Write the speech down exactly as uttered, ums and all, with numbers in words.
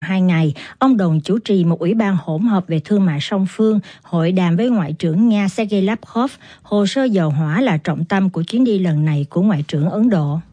hai ngày, ông Đồng chủ trì một ủy ban hỗn hợp về thương mại song phương, hội đàm với Ngoại trưởng Nga Sergei Lavrov. Hồ sơ dầu hỏa là trọng tâm của chuyến đi lần này của Ngoại trưởng Ấn Độ.